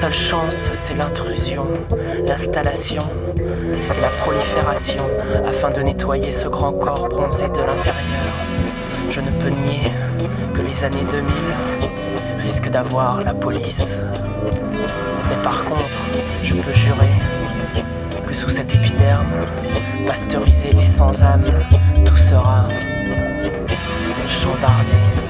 seule chance, c'est l'intrusion, l'installation et la prolifération afin de nettoyer ce grand corps bronzé de l'intérieur. Je ne peux nier que les années 2000 risquent d'avoir la police. Mais par contre, je peux jurer que sous cet épiderme, pasteurisé et sans âme, tout sera chambardé.